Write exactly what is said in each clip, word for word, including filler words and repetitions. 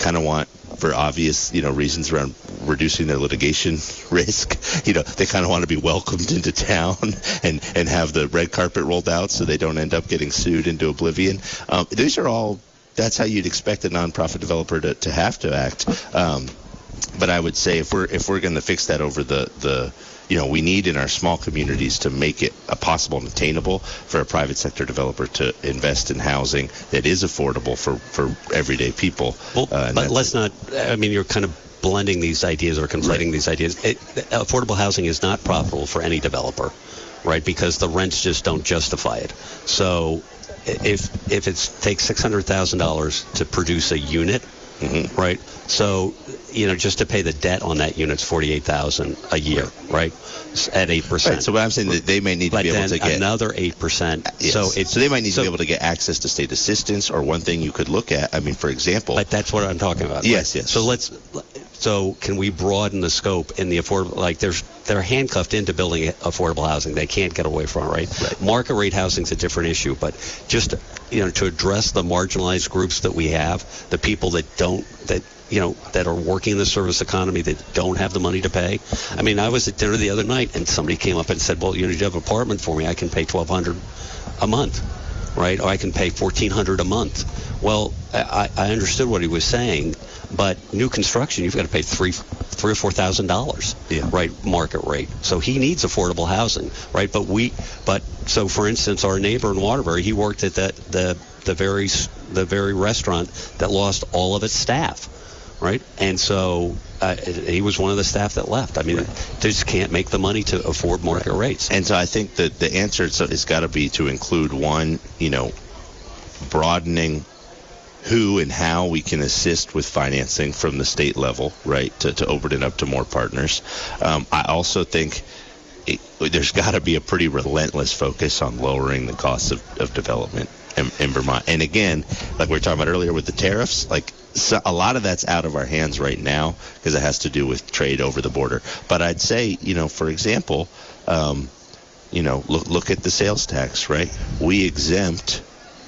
kind of want, for obvious, you know, reasons around reducing their litigation risk, you know, they kind of want to be welcomed into town and, and have the red carpet rolled out so they don't end up getting sued into oblivion. Um, these are all, that's how you'd expect a nonprofit developer to, to have to act. Um, but I would say if we're if we're going to fix that over the, the you know, we need in our small communities to make it a possible and attainable for a private sector developer to invest in housing that is affordable for, for everyday people. Well, uh, but let's not, I mean, you're kind of blending these ideas or conflating right. these ideas. It, affordable housing is not profitable for any developer, right, because the rents just don't justify it. So if if it takes six hundred thousand dollars to produce a unit, mm-hmm. right, so, you know, just to pay the debt on that unit's forty-eight thousand dollars a year, right, at eight percent. Right, so what I'm saying that they may need but to be able to get another eight percent. Yes. So, it's, so they might need so, to be able to get access to state assistance, or one thing you could look at, I mean, for example. But that's what I'm talking about. Yes, right? yes. So let's, so can we broaden the scope in the affordable, like there's, they're handcuffed into building affordable housing. They can't get away from it, right? right. Market rate housing is a different issue, but just, you know, to address the marginalized groups that we have, the people that don't, that, you know, that are working in the service economy that don't have the money to pay. I mean, I was at dinner the other night and somebody came up and said, well, you know, you have an apartment for me, I can pay twelve hundred dollars a month, right? Or I can pay fourteen hundred dollars a month. Well, I, I understood what he was saying, but new construction, you've got to pay three, three or four thousand dollars, yeah. right? Market rate. So he needs affordable housing, right? But we, but so for instance, our neighbor in Waterbury, he worked at that the the very the very restaurant that lost all of its staff. Right, and so uh, he was one of the staff that left. I mean, right. they just can't make the money to afford market right. rates. And so I think that the answer has got to be to include one, you know, broadening who and how we can assist with financing from the state level, right, to, to open it up to more partners. Um, I also think it, there's got to be a pretty relentless focus on lowering the cost of, of development in, in Vermont. And again, like we were talking about earlier with the tariffs, like, so a lot of that's out of our hands right now because it has to do with trade over the border. But I'd say, you know, for example, um, you know, look look at the sales tax, right? We exempt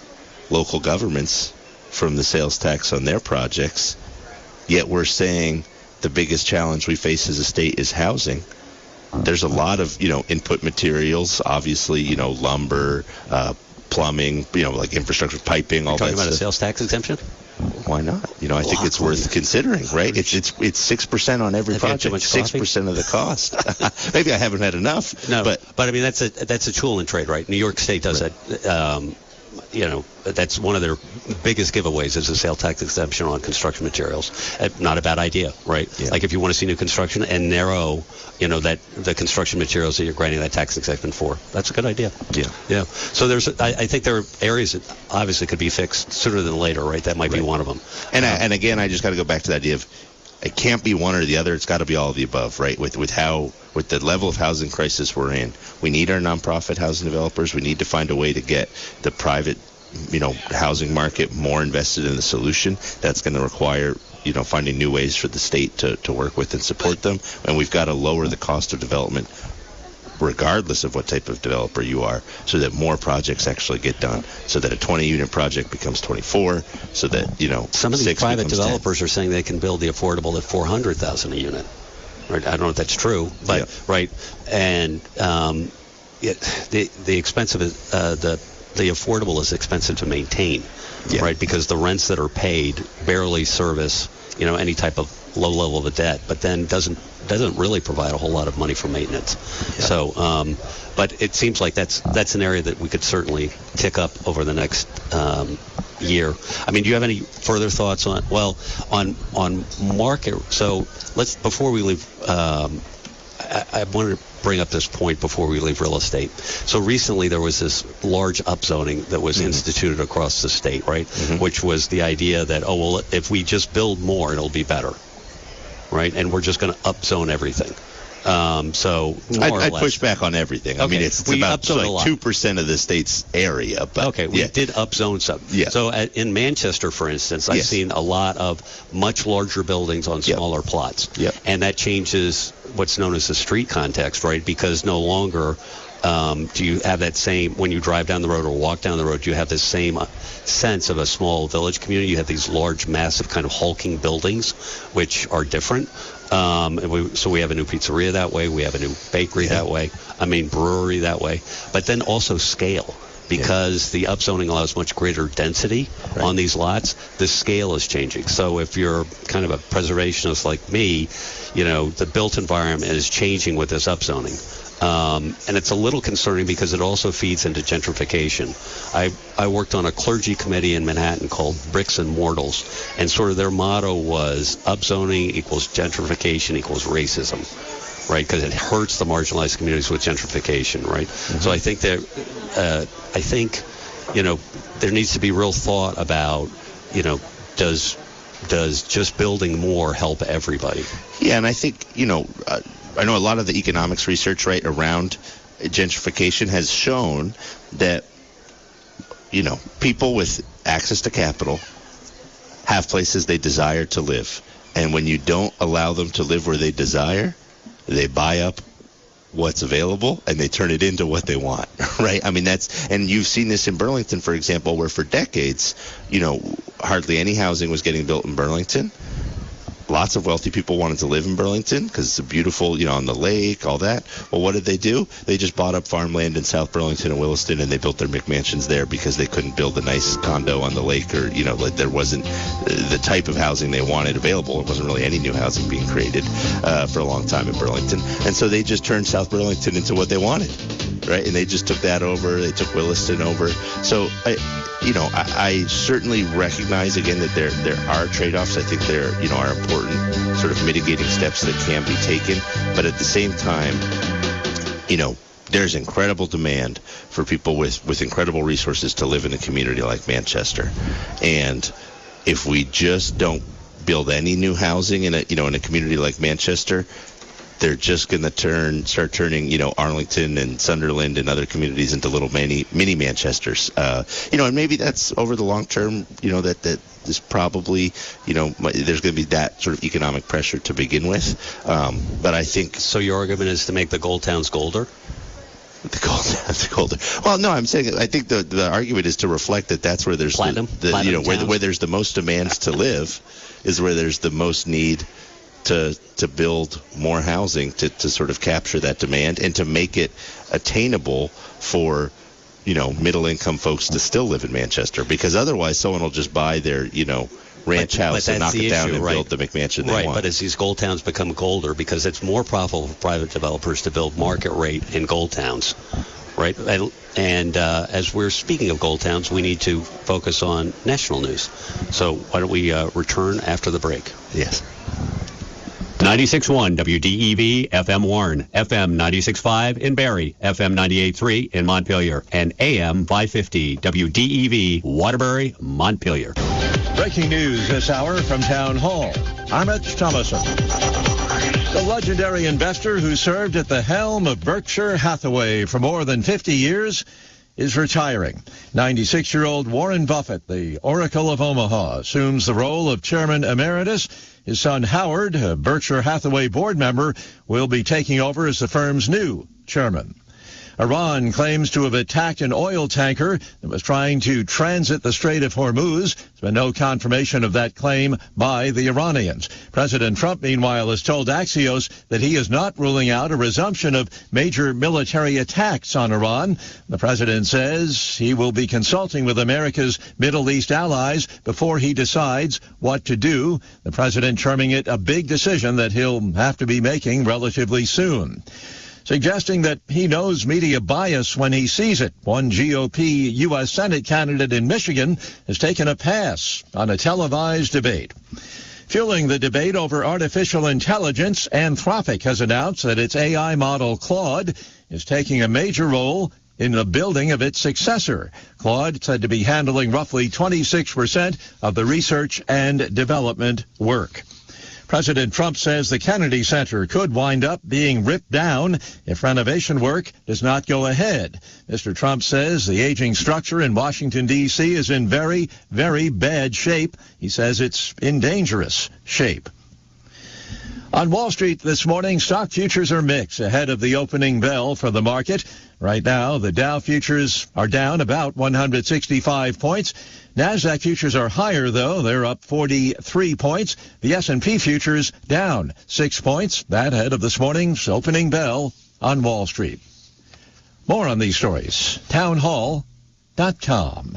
local governments from the sales tax on their projects, yet we're saying the biggest challenge we face as a state is housing. There's a lot of, you know, input materials, obviously, you know, lumber, uh, plumbing, you know, like infrastructure, piping, all that stuff. Talking about a sales tax exemption? Why not? You know, I think it's worth considering, right? It's it's it's six percent on every project, six percent of the cost. Maybe I haven't had enough. No, but but I mean that's a that's a tool in trade, right? New York State does right. that. Um, you know, that's one of their biggest giveaways is a sales tax exemption on construction materials. Uh, not a bad idea, right? Yeah. Like if you want to see new construction and narrow, you know, that the construction materials that you're granting that tax exemption for, that's a good idea. Yeah. Yeah. So there's, I, I think there are areas that obviously could be fixed sooner than later, right? That might right. be one of them. And um, I, and again, I just got to go back to the idea of it can't be one or the other. It's got to be all of the above, right? With with how with the level of housing crisis we're in, we need our nonprofit housing developers. We need to find a way to get the private, you know, housing market more invested in the solution. That's going to require, you know, finding new ways for the state to, to work with and support them. And we've got to lower the cost of development regardless of what type of developer you are, so that more projects actually get done, so that a twenty unit project becomes twenty-four, so that, you know, some of these private developers ten. Are saying they can build the affordable at four hundred thousand dollars a unit. Right? I don't know if that's true, but yeah. right, and um, it, the the expensive uh, the the affordable is expensive to maintain, yeah. right? Because the rents that are paid barely service, you know, any type of low level of debt, but then doesn't doesn't really provide a whole lot of money for maintenance. Yeah. So, um, but it seems like that's that's an area that we could certainly tick up over the next um, year. I mean, do you have any further thoughts on well on on market? So let's before we leave, um, I, I wanted to bring up this point before we leave real estate. So recently there was this large upzoning that was mm-hmm. instituted across the state, right? Mm-hmm. Which was the idea that, oh, well, if we just build more, it'll be better, right? And we're just going to upzone everything. Um, so more I'd, or I'd less. push back on everything. Okay. I mean, it's, it's we about like two percent of the state's area. But okay, we yeah. did upzone some. Yeah. So at, in Manchester, for instance, I've yes. seen a lot of much larger buildings on smaller yep. plots. Yep. And that changes what's known as the street context, right? Because no longer um, do you have that same, when you drive down the road or walk down the road, you have this same uh, sense of a small village community. You have these large, massive kind of hulking buildings, which are different. Um, and we, so we have a new pizzeria that way. We have a new bakery yeah. that way. I mean, brewery that way. But then also scale. Because yeah. the upzoning allows much greater density right. on these lots, the scale is changing. So if you're kind of a preservationist like me, you know, the built environment is changing with this upzoning. Um, and it's a little concerning because it also feeds into gentrification. I, I worked on a clergy committee in Manhattan called Bricks and Mortals, and sort of their motto was upzoning equals gentrification equals racism. Right, because it hurts the marginalized communities with gentrification, right? Mm-hmm. So I think that, uh, I think, you know, there needs to be real thought about, you know, does does just building more help everybody? Yeah, and I think, you know, uh, I know a lot of the economics research, right, around gentrification has shown that, you know, people with access to capital have places they desire to live. And when you don't allow them to live where they desire, they buy up what's available and they turn it into what they want, right? I mean, that's, and you've seen this in Burlington, for example, where for decades, you know, hardly any housing was getting built in Burlington. Lots of wealthy people wanted to live in Burlington because it's a beautiful, you know, on the lake, all that. Well, what did they do? They just bought up farmland in South Burlington and Williston, and they built their McMansions there because they couldn't build a nice condo on the lake, or, you know, like there wasn't the type of housing they wanted available. There wasn't really any new housing being created uh, for a long time in Burlington. And so they just turned South Burlington into what they wanted, right? And they just took that over. They took Williston over. So, I, you know, I, I certainly recognize, again, that there there are trade-offs. I think there, you know, are important sort of mitigating steps that can be taken. But at the same time, you know, there's incredible demand for people with, with incredible resources to live in a community like Manchester. And if we just don't build any new housing in a, you know, in a community like Manchester, they're just going to turn, start turning, you know, Arlington and Sunderland and other communities into little mini, mini Manchesters. Uh, you know, and maybe that's over the long term, you know, that, that is probably, you know, there's going to be that sort of economic pressure to begin with. Um, but I think. So your argument is to make the gold towns golder? The gold towns golder. Well, no, I'm saying I think the the argument is to reflect that that's where there's Platinum, the, the Platinum you know, where, towns. where there's the most demands to live is where there's the most need to to build more housing to, to sort of capture that demand and to make it attainable for, you know, middle income folks to still live in Manchester, because otherwise someone will just buy their, you know, ranch but, house but and knock it down issue, and right. build the McMansion they right, want. But as these gold towns become golder, because it's more profitable for private developers to build market rate in gold towns, right? And, and uh, as we're speaking of gold towns, we need to focus on national news. So why don't we uh, return after the break? Yes. ninety-six point one W D E V F M Warren, F M ninety-six point five in Barrie, F M ninety-eight point three in Montpelier, and A M five fifty W D E V Waterbury, Montpelier. Breaking news this hour from Town Hall. I'm Mitch Thomason. The legendary investor who served at the helm of Berkshire Hathaway for more than fifty years is retiring. ninety-six-year-old Warren Buffett, the Oracle of Omaha, assumes the role of chairman emeritus. His son Howard, a Berkshire Hathaway board member, will be taking over as the firm's new chairman. Iran claims to have attacked an oil tanker that was trying to transit the Strait of Hormuz. There's been no confirmation of that claim by the Iranians. President Trump, meanwhile, has told Axios that he is not ruling out a resumption of major military attacks on Iran. The president says he will be consulting with America's Middle East allies before he decides what to do. The president terming it a big decision that he'll have to be making relatively soon, suggesting that he knows media bias when he sees it. One G O P U S Senate candidate in Michigan has taken a pass on a televised debate. Fueling the debate over artificial intelligence, Anthropic has announced that its A I model Claude is taking a major role in the building of its successor. Claude said to be handling roughly twenty-six percent of the research and development work. President Trump says the Kennedy Center could wind up being ripped down if renovation work does not go ahead. Mister Trump says the aging structure in Washington, D C is in very, very bad shape. He says it's in dangerous shape. On Wall Street this morning, stock futures are mixed ahead of the opening bell for the market. Right now, the Dow futures are down about one hundred sixty-five points. NASDAQ futures are higher, though. They're up forty-three points. The S and P futures down six points. That ahead of this morning's opening bell on Wall Street. More on these stories. town hall dot com.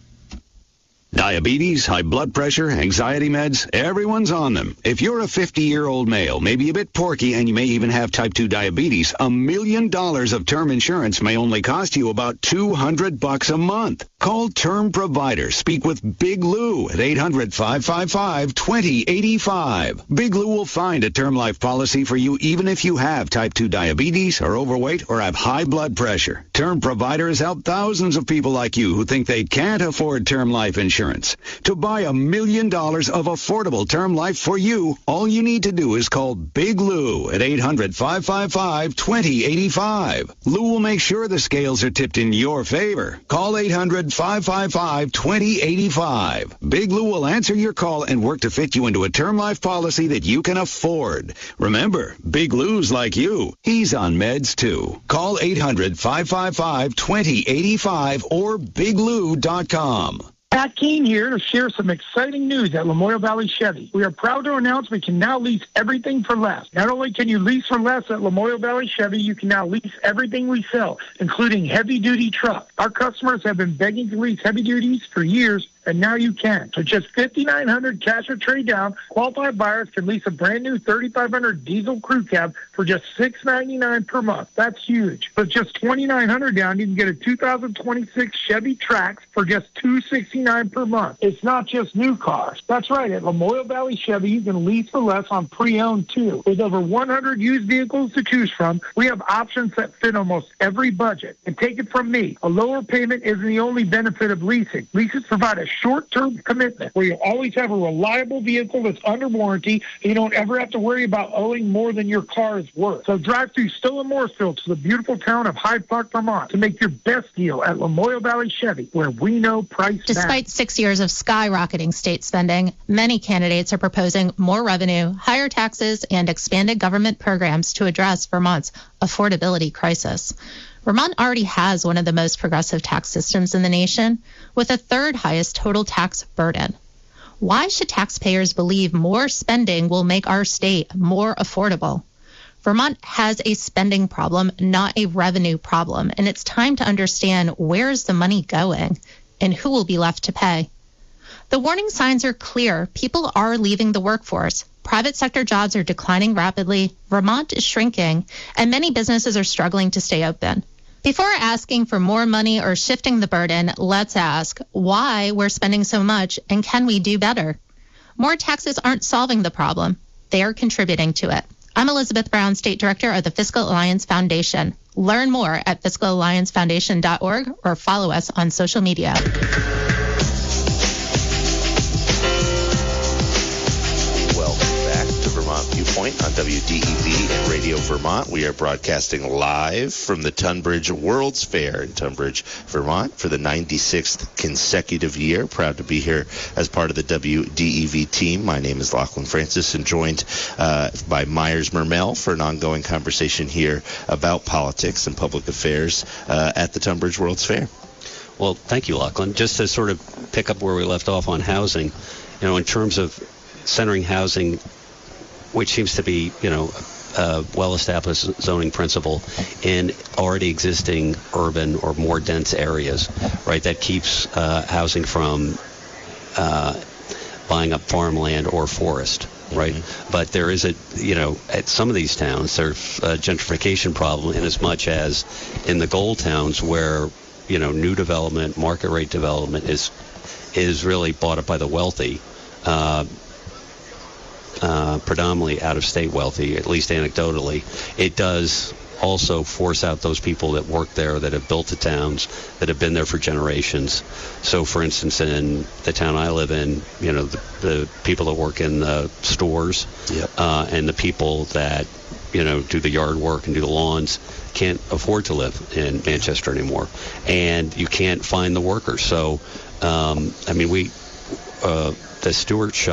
Diabetes, high blood pressure, anxiety meds, everyone's on them. If you're a fifty-year-old male, maybe a bit porky, and you may even have type two diabetes, a million dollars of term insurance may only cost you about two hundred bucks a month. Call Term Provider. Speak with Big Lou at eight hundred, five five five, two zero eight five. Big Lou will find a term life policy for you even if you have type two diabetes, are overweight, or have high blood pressure. Term Provider has helped thousands of people like you who think they can't afford term life insurance. To buy a million dollars of affordable term life for you, all you need to do is call Big Lou at eight hundred, five five five, two zero eight five. Lou will make sure the scales are tipped in your favor. Call eight hundred, five five five, two zero eight five. Big Lou will answer your call and work to fit you into a term life policy that you can afford. Remember, Big Lou's like you. He's on meds too. Call eight hundred, five five five, two zero eight five or big lou dot com. Pat Keene here to share some exciting news at Lamoille Valley Chevy. We are proud to announce we can now lease everything for less. Not only can you lease for less at Lamoille Valley Chevy, you can now lease everything we sell, including heavy-duty trucks. Our customers have been begging to lease heavy duties for years, and now you can. So just five thousand nine hundred dollars cash or trade down, qualified buyers can lease a brand new three thousand five hundred dollars diesel crew cab for just six hundred ninety-nine dollars per month. That's huge. With just two thousand nine hundred dollars down, you can get a two thousand twenty-six Chevy Trax for just two hundred sixty-nine dollars per month. It's not just new cars. That's right. At Lamoille Valley Chevy, you can lease for less on pre-owned too. With over one hundred used vehicles to choose from, we have options that fit almost every budget. And take it from me, a lower payment isn't the only benefit of leasing. Leases provide a short-term commitment where you always have a reliable vehicle that's under warranty, and you don't ever have to worry about owing more than your car is worth. So drive through Stowe and Morrisville to the beautiful town of Hyde Park, Vermont to make your best deal at Lamoille Valley Chevy, where we know price Despite matters. six years of skyrocketing state spending, many candidates are proposing more revenue, higher taxes, and expanded government programs to address Vermont's affordability crisis. Vermont already has one of the most progressive tax systems in the nation, with a third highest total tax burden. Why should taxpayers believe more spending will make our state more affordable? Vermont has a spending problem, not a revenue problem, and it's time to understand where is the money going and who will be left to pay. The warning signs are clear. People are leaving the workforce. Private sector jobs are declining rapidly, Vermont is shrinking, and many businesses are struggling to stay open. Before asking for more money or shifting the burden, let's ask why we're spending so much and can we do better? More taxes aren't solving the problem. They are contributing to it. I'm Elizabeth Brown, State Director of the Fiscal Alliance Foundation. Learn more at fiscal alliance foundation dot org or follow us on social media. Viewpoint on W D E V and Radio Vermont. We are broadcasting live from the Tunbridge World's Fair in Tunbridge, Vermont for the ninety-sixth consecutive year. Proud to be here as part of the W D E V team. My name is Lachlan Francis and joined uh, by Myers Mermel for an ongoing conversation here about politics and public affairs uh, at the Tunbridge World's Fair. Well, thank you, Lachlan. Just to sort of pick up where we left off on housing, you know, in terms of centering housing, which seems to be, you know, a well-established zoning principle in already existing urban or more dense areas, right? That keeps uh, housing from uh, buying up farmland or forest, right? Mm-hmm. But there is a, you know, at some of these towns, there's a gentrification problem in as much as in the gold towns where, you know, new development, market rate development is is really bought up by the wealthy. Uh, Uh, predominantly out-of-state wealthy, at least anecdotally. It does also force out those people that work there, that have built the towns, that have been there for generations. So, for instance, in the town I live in, you know, the, the people that work in the stores yep. uh, and the people that, you know, do the yard work and do the lawns can't afford to live in Manchester anymore. And you can't find the workers. So, um, I mean, we, uh, the Stewart shop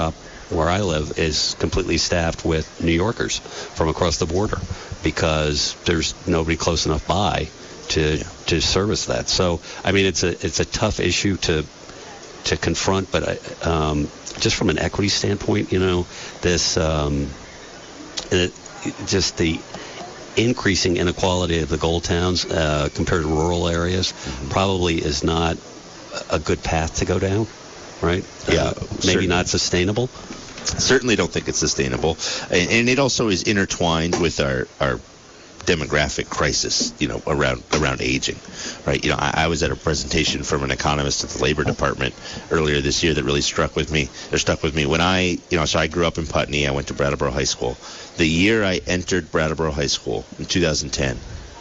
where I live is completely staffed with New Yorkers from across the border because there's nobody close enough by to yeah. to service that. So I mean, it's a it's a tough issue to to confront, but I, um, just from an equity standpoint, you know, this um, it, just the increasing inequality of the gold towns uh, compared to rural areas mm-hmm. probably is not a good path to go down, right? Yeah, uh, maybe certainly. Not sustainable. Certainly don't think it's sustainable, and, and it also is intertwined with our our demographic crisis, you know, around around aging, right? You know, I, I was at a presentation from an economist at the Labor Department earlier this year that really struck with me. Or stuck with me when I, you know, so I grew up in Putney. I went to Brattleboro High School. The year I entered Brattleboro High School in two thousand ten,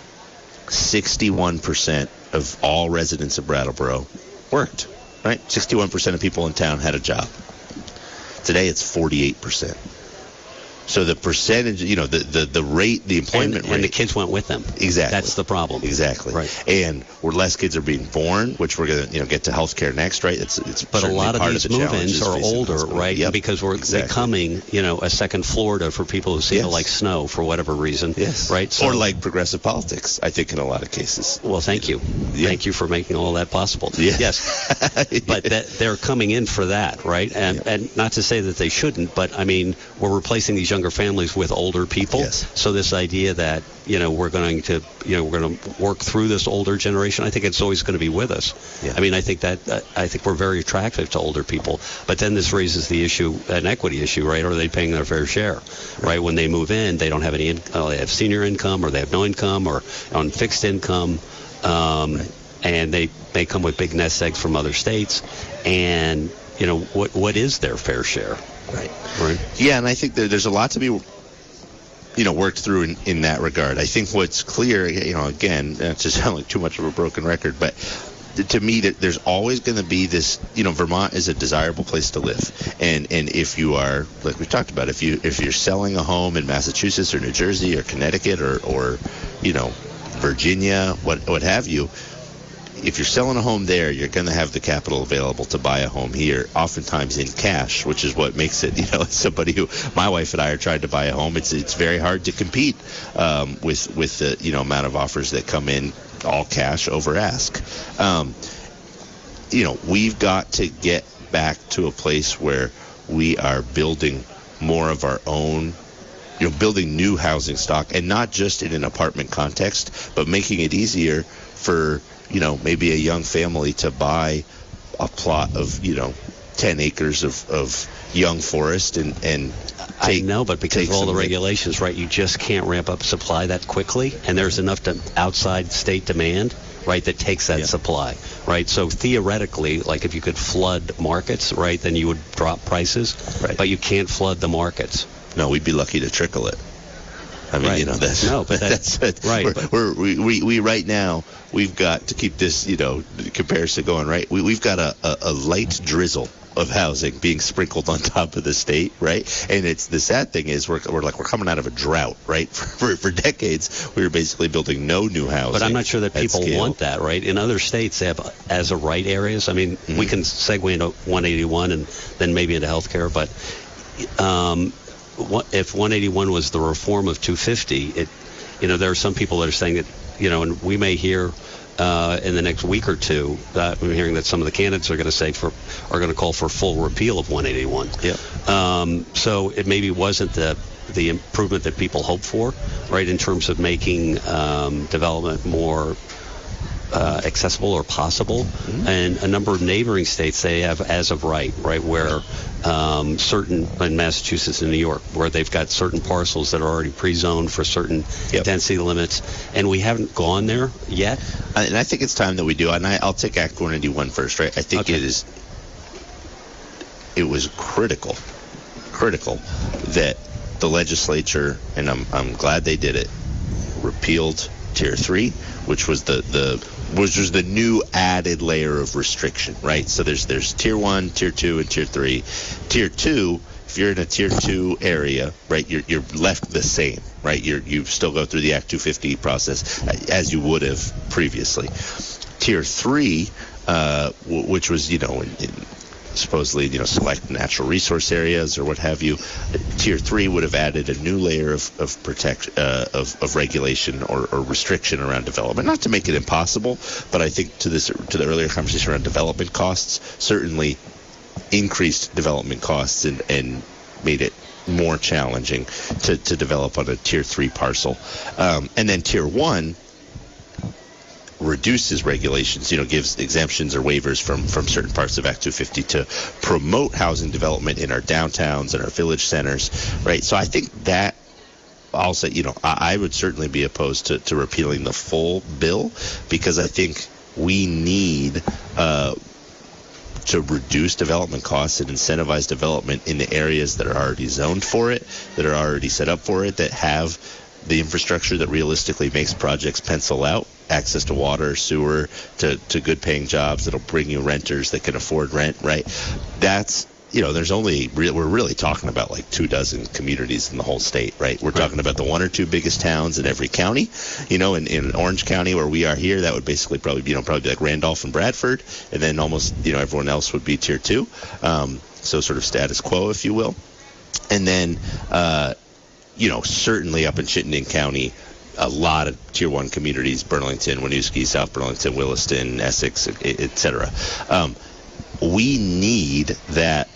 sixty-one percent of all residents of Brattleboro worked, right? sixty-one percent of people in town had a job. Today it's forty-eight percent. So the percentage, you know, the, the, the rate, the employment and, rate. And the kids went with them. Exactly. That's the problem. Exactly. Right. And where less kids are being born, which we're going to, you know, get to healthcare next, right? It's, it's but a lot of these of the move-ins are older, right? Yep. Because we're exactly. becoming, you know, a second Florida for people who seem yes. to like snow for whatever reason. Yes. Right? So, or like progressive politics, I think, in a lot of cases. Well, thank you. Yeah. Thank you for making all that possible. Yeah. Yes. But that, they're coming in for that, right? And, yeah. and not to say that they shouldn't, but, I mean, we're replacing these younger families with older people. Yes. So this idea that, you know, we're going to, you know, we're going to work through this older generation, I think it's always going to be with us. Yeah. I mean, I think that, uh, I think we're very attractive to older people. But then this raises the issue, an equity issue, right? Are they paying their fair share, right? right? When they move in, they don't have any, in- oh, they have senior income or they have no income or on fixed income. Um, right. And they, they come with big nest eggs from other states. And, you know, what what is their fair share? Right. Right. Yeah, and I think that there's a lot to be, you know, worked through in, in that regard. I think what's clear, you know, again, not to sound like too much of a broken record, but to me, that there's always going to be this, you know, Vermont is a desirable place to live. And and if you are, like we talked about, if, you, if you're selling a home in Massachusetts or New Jersey or Connecticut or, or you know, Virginia, what what have you, if you're selling a home there, you're going to have the capital available to buy a home here, oftentimes in cash, which is what makes it, you know, as somebody who, my wife and I are trying to buy a home, it's it's very hard to compete um, with, with the, you know, amount of offers that come in, all cash over ask. Um, you know, we've got to get back to a place where we are building more of our own, you know, building new housing stock, and not just in an apartment context, but making it easier for, you know, maybe a young family to buy a plot of, you know, ten acres of, of young forest and, and take, I know, but because of all the regulations, right, you just can't ramp up supply that quickly, and there's enough to outside state demand, right, that takes that yeah. supply, right? So theoretically, like if you could flood markets, right, then you would drop prices, right. But you can't flood the markets. No, we'd be lucky to trickle it. I mean, right. you know, that's, no, but that, that's it. Right. We're, but, we're, we, we, we right now, we've got to keep this, you know, comparison going, right? We, we've got a, a, a light drizzle of housing being sprinkled on top of the state, right? And it's the sad thing is we're, we're like we're coming out of a drought, right? For, for, for decades, we were basically building no new housing. But I'm not sure that people scale. want that, right? In other states, they have as a right areas. I mean, mm-hmm. we can segue into one eighty-one and then maybe into healthcare, but um, if one eighty-one was the reform of two fifty, it, you know, there are some people that are saying that, you know, and we may hear uh, in the next week or two, uh, I'm hearing that some of the candidates are going to say for, are going to call for full repeal of one eighty-one. Yep. Um, so it maybe wasn't the the improvement that people hoped for, right, in terms of making um, development more uh, accessible or possible. Mm-hmm. And a number of neighboring states, they have as of right, right, where um, certain, in Massachusetts and New York, where they've got certain parcels that are already pre-zoned for certain yep. density limits, and we haven't gone there yet. And I think it's time that we do. And I, I'll take Act one eighty-one first, right? I think okay. it is, it was critical, critical that the legislature, and I'm I'm glad they did it, repealed Tier three, which was the, the which was the new added layer of restriction, right? So there's there's Tier one, Tier two, and Tier three. Tier two, if you're in a Tier two area, right, you're you're left the same, right? You're you still go through the Act two fifty process as you would have previously. Tier three, uh, w- which was, you know, in, in supposedly, you know, select natural resource areas or what have you. Tier three would have added a new layer of of protect uh, of, of regulation or, or restriction around development, not to make it impossible, but I think to this to the earlier conversation around development costs, certainly increased development costs and, and made it more challenging to, to develop on a tier three parcel. Um, and then tier one reduces regulations, you know, gives exemptions or waivers from, from certain parts of Act two fifty to promote housing development in our downtowns and our village centers, right? So I think that I'll say, you know, I, I would certainly be opposed to, to repealing the full bill, because I think we need uh, to reduce development costs and incentivize development in the areas that are already zoned for it, that are already set up for it, that have the infrastructure that realistically makes projects pencil out, access to water, sewer, to, to good paying jobs that'll bring you renters that can afford rent, right? That's, you know, there's only, re- we're really talking about like two dozen communities in the whole state, right? We're talking about the one or two biggest towns in every county. You know, in, in Orange County where we are here, that would basically probably, you know, probably be like Randolph and Bradford, and then almost, you know, everyone else would be tier two. Um, so sort of status quo, if you will. And then, uh, you know, certainly up in Chittenden County, a lot of tier one communities, Burlington, Winooski, South Burlington, Williston, Essex, et cetera. Um, we need that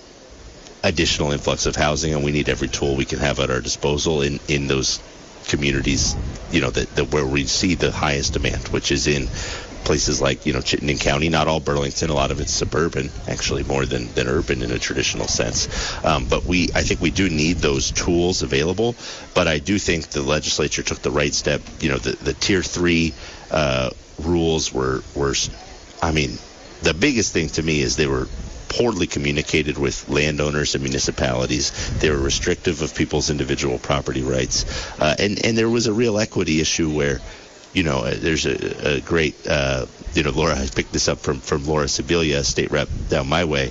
additional influx of housing, and we need every tool we can have at our disposal in, in those communities, you know, that, that where we see the highest demand, which is in places like, you know, Chittenden County, not all Burlington, a lot of it's suburban, actually more than, than urban in a traditional sense. Um, but we, I think we do need those tools available, but I do think the legislature took the right step. You know, the, the tier three uh, rules were, were, I mean, the biggest thing to me is they were poorly communicated with landowners and municipalities. They were restrictive of people's individual property rights. Uh, and, and there was a real equity issue where, you know, there's a, a great, uh, you know, Laura has picked this up from, from Laura Sibilia, state rep down my way.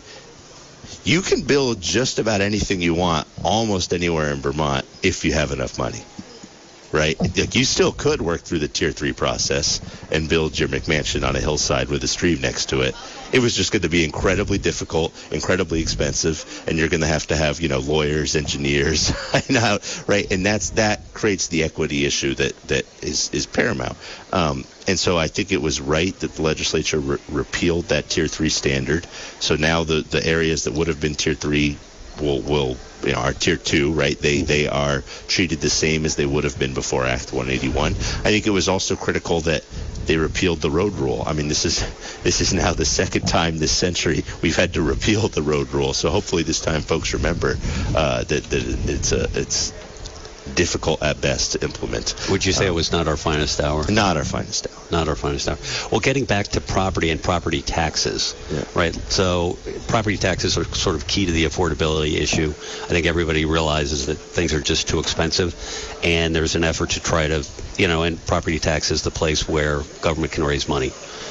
You can build just about anything you want almost anywhere in Vermont if you have enough money, right? Like, you still could work through the tier three process and build your McMansion on a hillside with a stream next to it. It was just going to be incredibly difficult, incredibly expensive, and you're going to have to have, you know, lawyers, engineers, right? And that's that creates the equity issue that, that is, is paramount. Um, and so I think it was right that the legislature re- repealed that tier three standard. So now the, the areas that would have been tier three will will you know, are tier two, right? They they are treated the same as they would have been before Act one eighty-one. I think it was also critical that they repealed the road rule. I mean, this is this is now the second time this century we've had to repeal the road rule. So hopefully this time folks remember uh, that, that it's a it's difficult at best to implement. Would you say um, it was not our finest hour? Not our finest hour. Not our finest hour. Well, getting back to property and property taxes, yeah. right? So property taxes are sort of key to the affordability issue. I think everybody realizes that things are just too expensive, and there's an effort to try to, you know, and property tax is the place where government can raise money.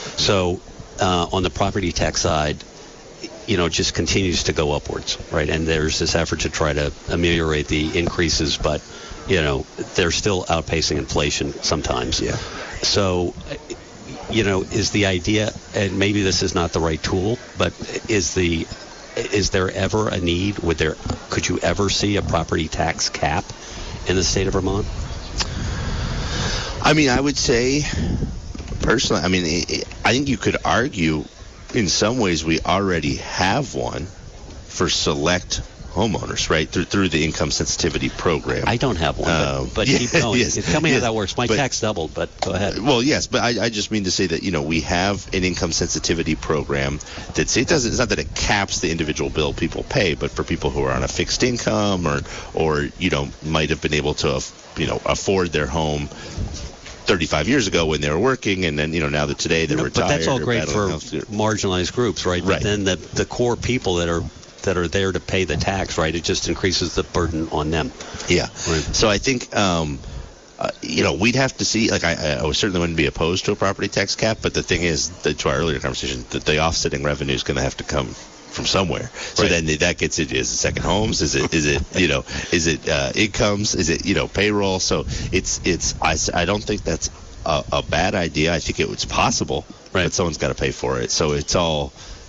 So uh, on the property tax side, you know, it just continues to go upwards, right? And there's this effort to try to ameliorate the increases, but, you know, they're still outpacing inflation sometimes. Yeah. So, you know, is the idea, and maybe this is not the right tool, but is the, is there ever a need? Would there, could you ever see a property tax cap in the state of Vermont? I mean, I would say, personally, I mean, I think you could argue in some ways we already have one for select homeowners, right, through, through the income sensitivity program. I don't have one, but, um, but yeah, keep going. Yes, Tell me yes, how that works. My but, tax doubled, but go ahead. Well, yes, but I, I just mean to say that, you know, we have an income sensitivity program that's, it doesn't, it's not that it caps the individual bill people pay, but for people who are on a fixed income or, or you know, might have been able to, you know, afford their home thirty-five years ago when they were working, and then, you know, now that today they're no, retired. But that's all great for health. marginalized groups, right? Right. But then the, the core people that are that are there to pay the tax, right, it just increases the burden on them. Yeah. Right. So I think, um, uh, you know, we'd have to see, like, I, I certainly wouldn't be opposed to a property tax cap, but the thing is, that, to our earlier conversation, that the offsetting revenue is going to have to come from somewhere. So right. then that gets it. Is it second homes? Is it, is it, you know, is it uh, incomes? Is it, you know, payroll? So it's, it's, I, I don't think that's a, a bad idea. I think it was possible, right. but someone's got to pay for it. So it's all,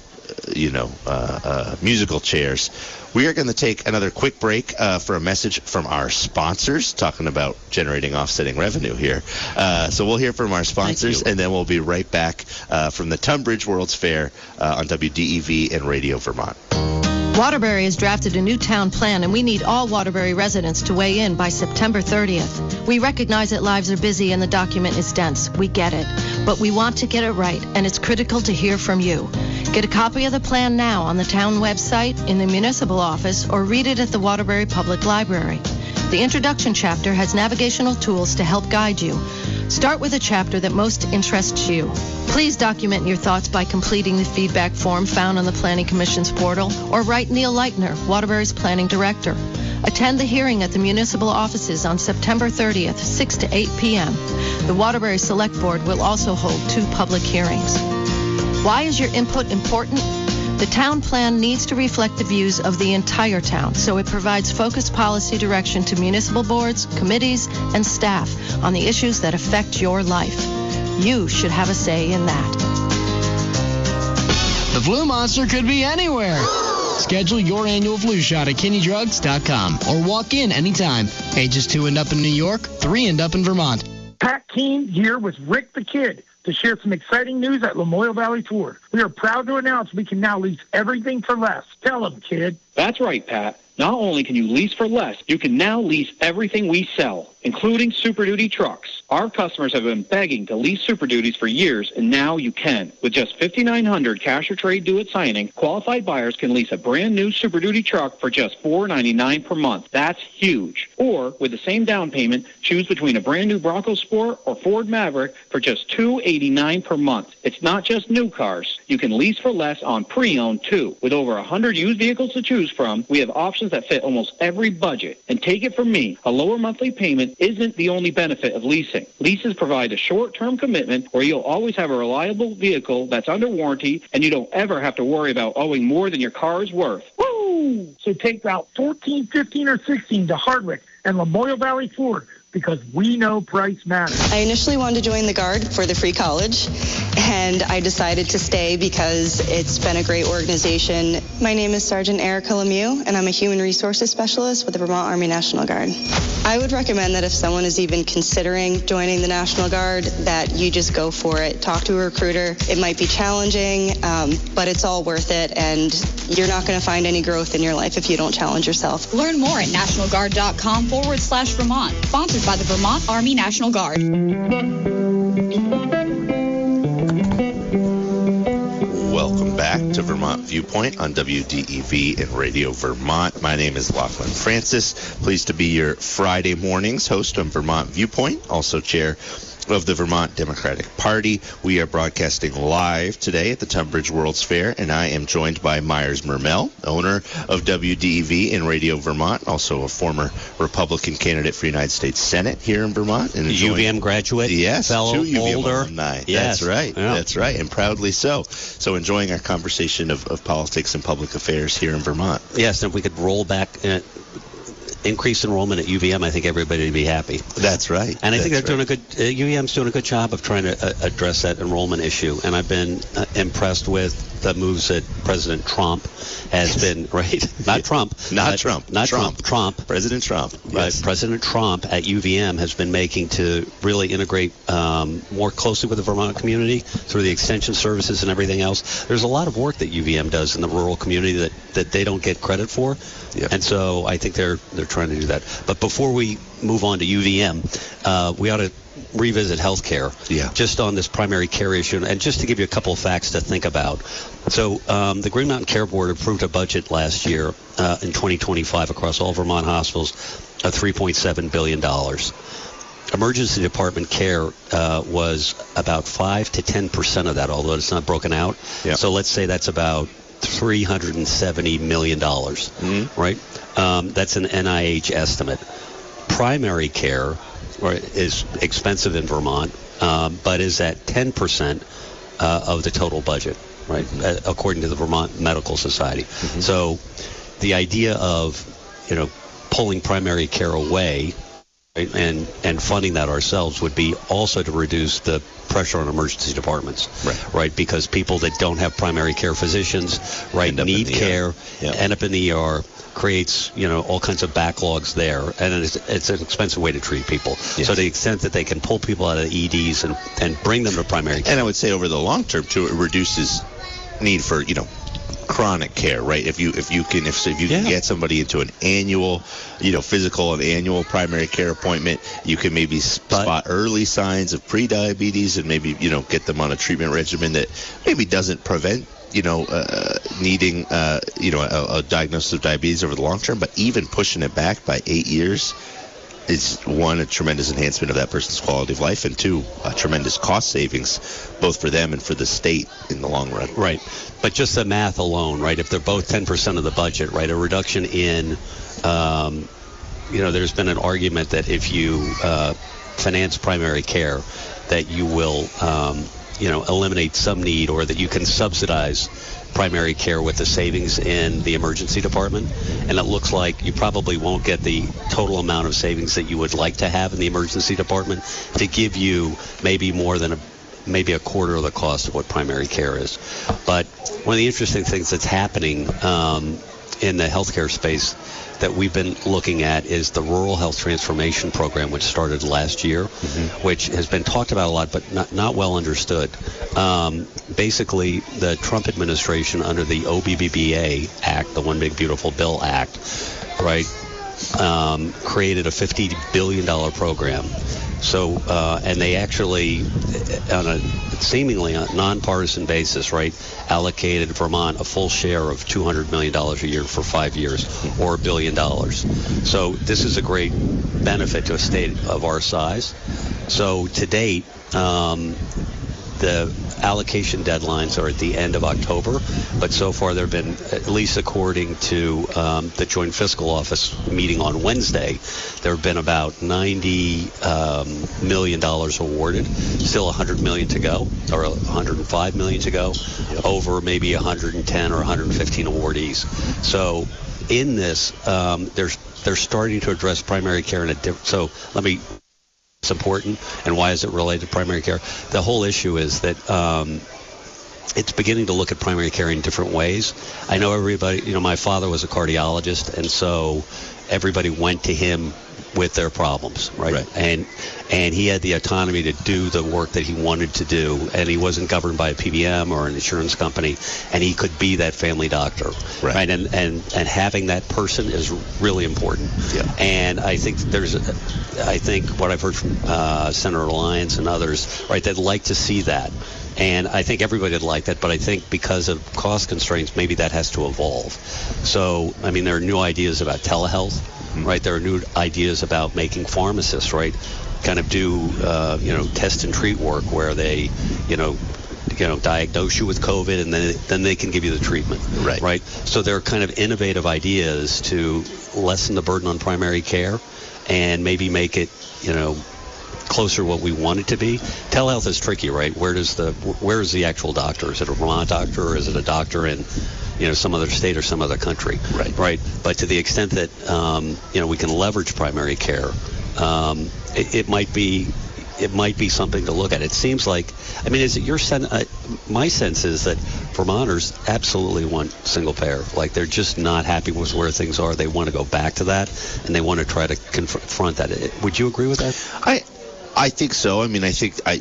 you know, uh, uh, musical chairs. We are going to take another quick break uh, for a message from our sponsors, talking about generating offsetting revenue here. Uh, so we'll hear from our sponsors, and then we'll be right back uh, from the Tunbridge World's Fair uh, on W D E V and Radio Vermont. Waterbury has drafted a new town plan, and we need all Waterbury residents to weigh in by September thirtieth. We recognize that lives are busy and the document is dense. We get it. But we want to get it right, and it's critical to hear from you. Get a copy of the plan now on the town website, in the municipal office, or read it at the Waterbury Public Library. The introduction chapter has navigational tools to help guide you. Start with a chapter that most interests you. Please document your thoughts by completing the feedback form found on the Planning Commission's portal, or write Neil Leitner, Waterbury's Planning Director. Attend the hearing at the municipal offices on September thirtieth, six to eight p.m. The Waterbury Select Board will also hold two public hearings. Why is your input important? The town plan needs to reflect the views of the entire town, so it provides focused policy direction to municipal boards, committees, and staff on the issues that affect your life. You should have a say in that. The flu monster could be anywhere. Schedule your annual flu shot at kinney drugs dot com or walk in anytime. Ages two and up in New York, three and up in Vermont. Pat Keene here with Rick the Kid to share some exciting news at Lamoille Valley Ford. We are proud to announce we can now lease everything for less. Tell them, kid. That's right, Pat. Not only can you lease for less, you can now lease everything we sell, including Super Duty trucks. Our customers have been begging to lease Super Duties for years, and now you can. With just five thousand nine hundred dollars cash or trade due at signing, qualified buyers can lease a brand new Super Duty truck for just four dollars and ninety-nine cents per month. That's huge. Or, with the same down payment, choose between a brand new Bronco Sport or Ford Maverick for just two dollars and eighty-nine cents per month. It's not just new cars. You can lease for less on pre-owned, too. With over one hundred used vehicles to choose from, we have options that fit almost every budget. And take it from me, a lower monthly payment isn't the only benefit of leasing. Leases provide a short-term commitment where you'll always have a reliable vehicle that's under warranty, and you don't ever have to worry about owing more than your car is worth. Woo! So take Route fourteen, fifteen, or sixteen to Hardwick and Lamoille Valley Ford, because we know price matters. I initially wanted to join the Guard for the free college, and I decided to stay because it's been a great organization. My name is Sergeant Erica Lemieux, and I'm a Human Resources Specialist with the Vermont Army National Guard. I would recommend that if someone is even considering joining the National Guard, that you just go for it. Talk to a recruiter. It might be challenging, um, but it's all worth it, and you're not going to find any growth in your life if you don't challenge yourself. Learn more at national guard dot com forward slash Vermont. Sponsored by the Vermont Army National Guard. Welcome back to Vermont Viewpoint on W D E V and Radio Vermont. My name is Lachlan Francis. Pleased to be your Friday mornings host on Vermont Viewpoint, also chair of the Vermont Democratic Party. We are broadcasting live today at the Tunbridge World's Fair, and I am joined by Myers Mermel, owner of W D E V and Radio Vermont, also a former Republican candidate for United States Senate here in Vermont. And U V M graduate, yes, fellow, two U V M older. alumni. Yes. That's right. Yeah. That's right, and proudly so. So enjoying our conversation of, of politics and public affairs here in Vermont. Yes, and if we could roll back uh, increase enrollment at U V M, I think everybody would be happy. That's right. And I think they're That's doing right. a good, uh, U V M's doing a good job of trying to uh, address that enrollment issue. And I've been uh, impressed with the moves that President Trump has been, right? Not Trump. Not uh, Trump. Not Trump. Trump. Trump. President Trump. Yes. President Trump at U V M has been making to really integrate um, more closely with the Vermont community through the extension services and everything else. There's a lot of work that U V M does in the rural community that, that they don't get credit for. Yep. And so I think they're they're trying to do that. But before we move on to U V M, uh, we ought to revisit healthcare. Yeah. Just on this primary care issue, and just to give you a couple of facts to think about. So um, the Green Mountain Care Board approved a budget last year uh, in twenty twenty-five across all Vermont hospitals of three point seven billion dollars. Emergency department care uh, was about five to ten percent of that, although it's not broken out. Yep. So let's say that's about three hundred seventy million dollars, mm-hmm. right? Um, that's an N I H estimate. Primary care is expensive in Vermont, um, but is at ten percent uh, of the total budget, right, mm-hmm. according to the Vermont Medical Society. Mm-hmm. So the idea of, you know, pulling primary care away, right, and, and funding that ourselves would be also to reduce the pressure on emergency departments, right? right? Because people that don't have primary care physicians, right, need care, yep. end up in the E R, creates, you know, all kinds of backlogs there, and it's, it's an expensive way to treat people. Yes. So to the extent that they can pull people out of the E Ds and, and bring them to primary care. And I would say over the long term, too, it reduces need for, you know, chronic care, right? If you if you can if, if you yeah. can get somebody into an annual, you know, physical and annual primary care appointment, you can maybe spot but, early signs of pre-diabetes and maybe, you know, get them on a treatment regimen that maybe doesn't prevent, you know, uh, needing, uh, you know, a, a diagnosis of diabetes over the long term, but even pushing it back by eight years is, one, a tremendous enhancement of that person's quality of life, and two, a tremendous cost savings, both for them and for the state in the long run. Right. But just the math alone, right, if they're both ten percent of the budget, right, a reduction in, um, you know, there's been an argument that if you uh, finance primary care, that you will, um, you know, eliminate some need, or that you can subsidize primary care with the savings in the emergency department, and it looks like you probably won't get the total amount of savings that you would like to have in the emergency department to give you maybe more than a maybe a quarter of the cost of what primary care is. But one of the interesting things that's happening um, in the healthcare space that we've been looking at is the Rural Health Transformation Program, which started last year, mm-hmm. which has been talked about a lot, but not, not well understood. Um, basically, the Trump administration, under the O B B B A Act, the One Big Beautiful Bill Act, right, um, created a fifty billion dollars program. So, uh, and they actually, on a seemingly a nonpartisan basis, right, allocated Vermont a full share of two hundred million dollars a year for five years, or a billion dollars. So this is a great benefit to a state of our size. So to date, um, the allocation deadlines are at the end of October, but so far there have been, at least according to um, the Joint Fiscal Office meeting on Wednesday, there have been about ninety um, million dollars awarded, still one hundred million to go, or one hundred five million to go, yep. over maybe one hundred ten or one hundred fifteen awardees. So in this, um, they're, they're starting to address primary care in a different, so let me, it's important, and why is it related to primary care? The whole issue is that um, it's beginning to look at primary care in different ways. I know everybody, you know, my father was a cardiologist, and so everybody went to him with their problems, right? right? And and he had the autonomy to do the work that he wanted to do, and he wasn't governed by a P B M or an insurance company, and he could be that family doctor, right? right? And and and having that person is really important. Yeah. And I think there's, a, I think what I've heard from uh, Senator Lyons and others, right, they'd like to see that. And I think everybody would like that, but I think because of cost constraints, maybe that has to evolve. So, I mean, there are new ideas about telehealth, mm-hmm. right? There are new ideas about making pharmacists, right, kind of do, uh, you know, test and treat work where they, you know, you know, diagnose you with COVID, and then then they can give you the treatment, right? Right. So there are kind of innovative ideas to lessen the burden on primary care, and maybe make it, you know, closer to what we want it to be. Telehealth is tricky, right? Where does the where is the actual doctor? Is it a Vermont doctor, or is it a doctor in, you know, some other state or some other country? Right. Right. But to the extent that um, you know, we can leverage primary care, um, it, it might be it might be something to look at. It seems like, I mean, is it your sense? Uh, my sense is that Vermonters absolutely want single payer. Like, they're just not happy with where things are. They want to go back to that, and they want to try to confront that. Would you agree with that? I. I think so. I mean, I think I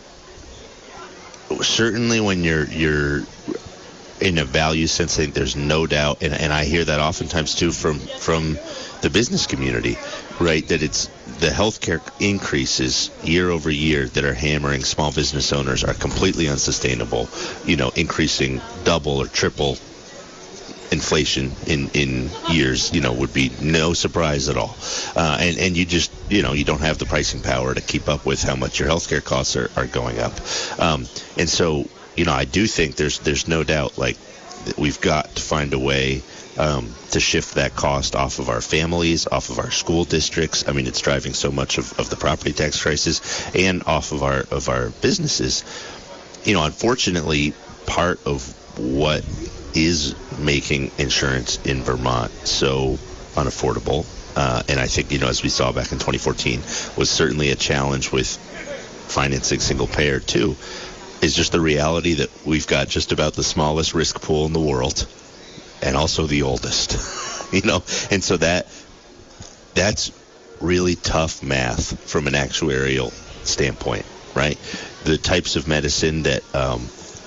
certainly when you're you're in a value sense, I think there's no doubt, and, and I hear that oftentimes too from from the business community, right? That it's the healthcare increases year over year that are hammering small business owners are completely unsustainable. You know, increasing double or triple inflation in, in years, you know, would be no surprise at all. Uh, and, and you just, you know, you don't have the pricing power to keep up with how much your healthcare costs are, are going up. Um, and so, you know, I do think there's there's no doubt, like, that we've got to find a way um, to shift that cost off of our families, off of our school districts. I mean, it's driving so much of, of the property tax crisis, and off of our of our businesses. You know, unfortunately, part of what is making insurance in Vermont so unaffordable, uh, and I think, you know, as we saw back in twenty fourteen, was certainly a challenge with financing single payer too, is just the reality that we've got just about the smallest risk pool in the world, and also the oldest. You know, and so that that's really tough math from an actuarial standpoint, right? The types of medicine that um,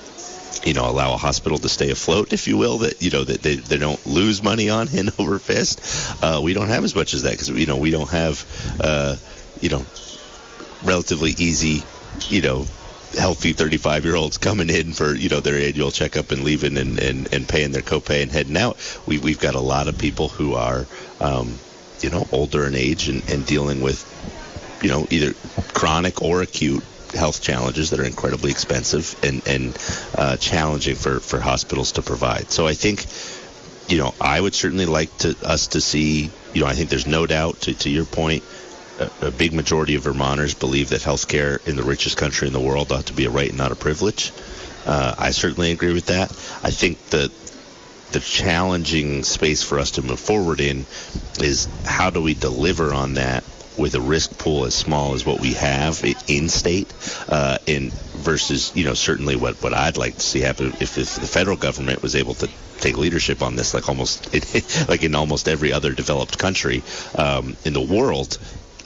you know, allow a hospital to stay afloat, if you will, that, you know, that they, they don't lose money on hand over fist. Uh, we don't have as much as that because, you know, we don't have, uh, you know, relatively easy, you know, healthy thirty-five-year-olds coming in for, you know, their annual checkup and leaving and, and, and paying their copay and heading out. We, we've got a lot of people who are, um, you know, older in age and, and dealing with, you know, either chronic or acute health challenges that are incredibly expensive and, and uh, challenging for, for hospitals to provide. So I think, you know, I would certainly like to us to see, you know, I think there's no doubt, to, to your point, a, a big majority of Vermonters believe that health care in the richest country in the world ought to be a right and not a privilege. Uh, I certainly agree with that. I think that the challenging space for us to move forward in is how do we deliver on that with a risk pool as small as what we have in state, uh, in versus, you know, certainly what, what I'd like to see happen if, if the federal government was able to take leadership on this, like almost like in almost every other developed country um, in the world.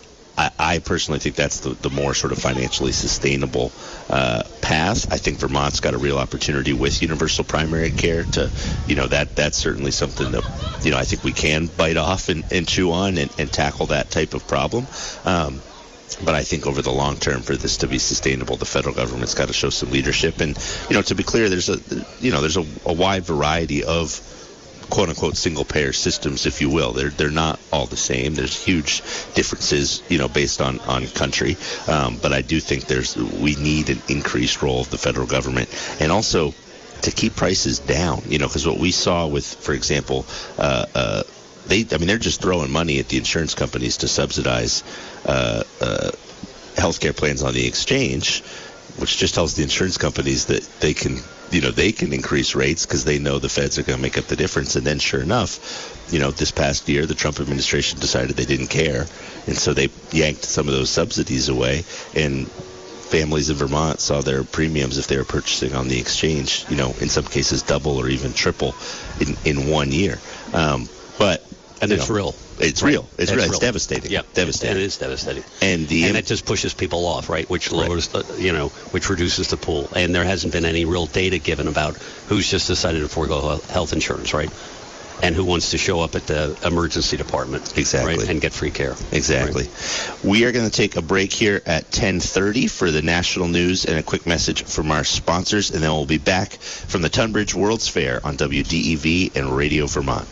I, I personally think that's the, the more sort of financially sustainable uh, path. I think Vermont's got a real opportunity with universal primary care to, you know, that that's certainly something that, you know, I think we can bite off and, and chew on and, and tackle that type of problem. Um, but I think over the long term, for this to be sustainable, the federal government's got to show some leadership. And, you know, to be clear, there's a, you know, there's a, a wide variety of quote-unquote single-payer systems, if you will. They're they're not all the same. There's huge differences, you know, based on, on country. Um, but I do think there's we need an increased role of the federal government, and also to keep prices down, you know, because what we saw with, for example, uh, uh, they, I mean, they're just throwing money at the insurance companies to subsidize uh, uh, healthcare plans on the exchange, which just tells the insurance companies that they can, you know, they can increase rates because they know the feds are going to make up the difference. And then sure enough, you know, this past year, the Trump administration decided they didn't care. And so they yanked some of those subsidies away. And families in Vermont saw their premiums, if they were purchasing on the exchange, you know, in some cases double or even triple in, in one year. Um, but And it's know, real. It's right. real. It's, it's real. real. It's devastating. Yeah, devastating. It is devastating. And the and that just pushes people off, right? Which lowers, right. the, you know, which reduces the pool. And there hasn't been any real data given about who's just decided to forego health insurance, right? And who wants to show up at the emergency department, exactly, right? And get free care. Exactly. Right. We are going to take a break here at ten thirty for the national news and a quick message from our sponsors, and then we'll be back from the Tunbridge World's Fair on W D E V and Radio Vermont.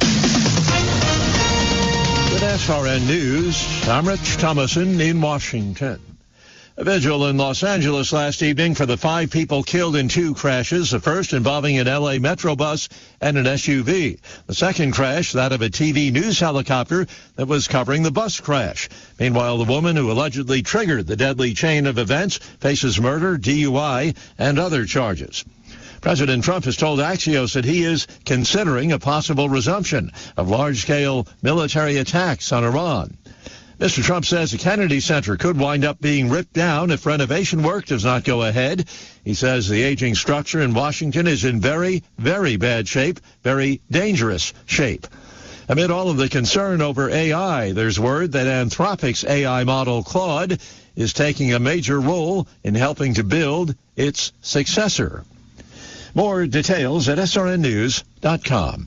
With S R N News, I'm Rich Thomason in Washington. A vigil in Los Angeles last evening for the five people killed in two crashes, the first involving an L A Metro bus and an S U V. The second crash, that of a T V news helicopter that was covering the bus crash. Meanwhile, the woman who allegedly triggered the deadly chain of events faces murder, D U I, and other charges. President Trump has told Axios that he is considering a possible resumption of large-scale military attacks on Iran. Mister Trump says the Kennedy Center could wind up being ripped down if renovation work does not go ahead. He says the aging structure in Washington is in very, very bad shape, very dangerous shape. Amid all of the concern over A I, there's word that Anthropic's A I model Claude is taking a major role in helping to build its successor. More details at S R N news dot com.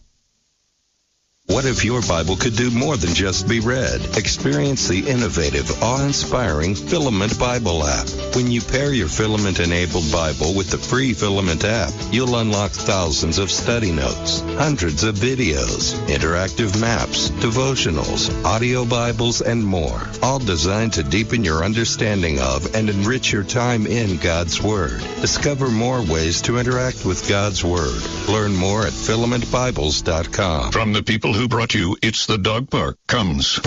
What if your Bible could do more than just be read? Experience the innovative, awe-inspiring Filament Bible app. When you pair your Filament-enabled Bible with the free Filament app, you'll unlock thousands of study notes, hundreds of videos, interactive maps, devotionals, audio Bibles, and more, all designed to deepen your understanding of and enrich your time in God's Word. Discover more ways to interact with God's Word. Learn more at filament bibles dot com. From the people who brought you It's the Dog Park comes